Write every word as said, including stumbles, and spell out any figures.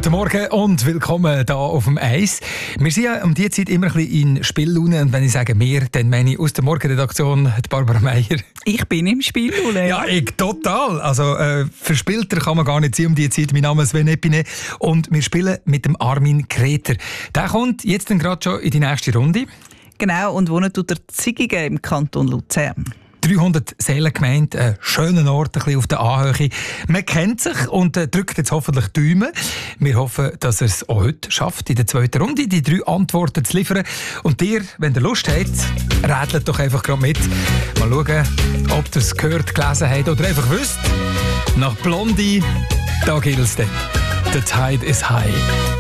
Guten Morgen und willkommen hier auf dem Eis. Wir sind ja um diese Zeit immer ein bisschen in Spiellaune. Und wenn ich sage «wir», dann meine ich aus der Morgenredaktion die Barbara Meier. Ich bin im Spiellaune. Ja, ich total. Also äh, verspielter kann man gar nicht sein um diese Zeit. Mein Name ist Sven Epine und wir spielen mit dem Armin Kreter. Der kommt jetzt dann gerade schon in die nächste Runde. Genau, und wohnt tut der Zigige im Kanton Luzern. dreihundert Seelengemeinde, ein schöner Ort, ein bisschen auf der Anhöhe. Man kennt sich und äh, drückt jetzt hoffentlich die Daumen. Wir hoffen, dass er es auch heute schafft, in der zweiten Runde die drei Antworten zu liefern. Und ihr, wenn ihr Lust habt, rätselt doch einfach gerade mit. Mal schauen, ob ihr es gehört, gelesen habt oder einfach wisst. Nach Blondie, da gilt es dann. The tide is high.